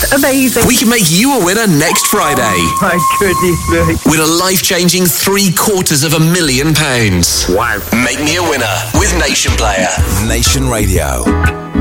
amazing. We can make you a winner next Friday. My goodness me. Win a life-changing £750,000. Wow. Make me a winner with Nation Player. Nation Radio.